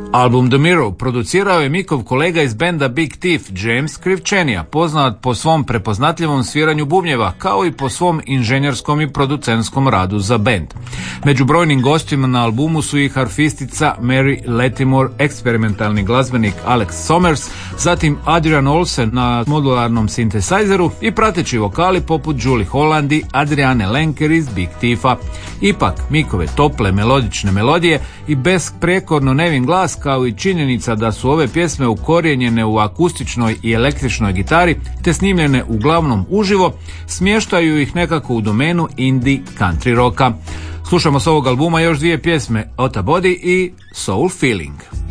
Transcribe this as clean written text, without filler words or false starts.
Album The Mirror producirao je Mickov kolega iz benda Big Thief, James Krivčenija, poznat po svom prepoznatljivom sviranju bubnjeva, kao i po svom inženjerskom i producentskom radu za bend. Među brojnim gostima na albumu su i harfistica Mary Latimore, eksperimentalni glazbenik Alex Somers, zatim Adrian Olsen na modularnom sintesajzeru i prateći vokali poput Julie Holland i Adriane Lenker iz Big Thiefa. Ipak, Mickove tople melodične melodije i besprijekorno nevin glas, kao i činjenica da su ove pjesme ukorijenjene u akustičnoj i električnoj gitari te snimljene uglavnom uživo, smještaju ih nekako u domenu indie country rocka. Slušamo s ovog albuma još dvije pjesme, Ota Body i Soul Feeling.